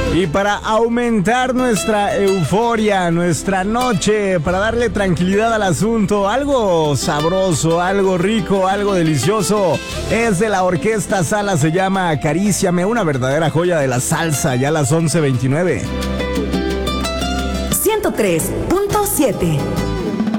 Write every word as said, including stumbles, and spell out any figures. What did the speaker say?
Y para aumentar nuestra euforia, nuestra noche, para darle tranquilidad al asunto, algo sabroso, algo rico, algo delicioso, es de la Orquesta Sala, se llama Acaríciame, una verdadera joya de la salsa, ya a las once veintinueve. ciento tres punto siete